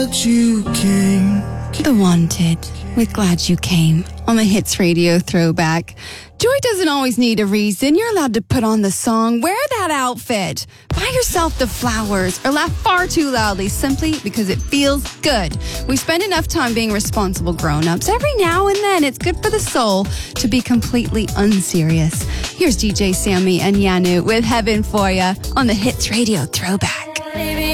You came. The Wanted with Glad You Came on the Hits Radio Throwback. Joy doesn't always need a reason. You're allowed to put on the song, wear that outfit, buy yourself the flowers, or laugh far too loudly simply because it feels good. We spend enough time being responsible grown-ups. Every now and then, it's good for the soul to be completely unserious. Here's DJ Sammy and Yanu with Heaven For Ya on the Hits Radio Throwback.